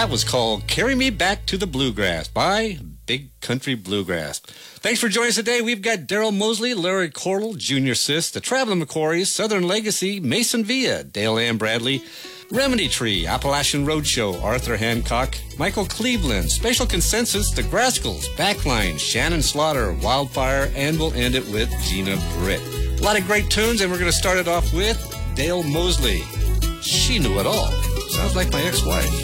That was called Carry Me Back to the Bluegrass by Big Country Bluegrass. Thanks for joining us today. We've got Daryl Mosley, Larry Cordell, Junior Sis, the Traveling McQuarries, Southern Legacy, Mason Villa, Dale Ann Bradley, Remedy Tree, Appalachian Roadshow, Arthur Hancock, Michael Cleveland, Special Consensus, The Grascals, Backline, Shannon Slaughter, Wildfire, and we'll end it with Gina Britt. A lot of great tunes, and we're going to start it off with Dale Mosley. She Knew It All. Sounds like my ex-wife.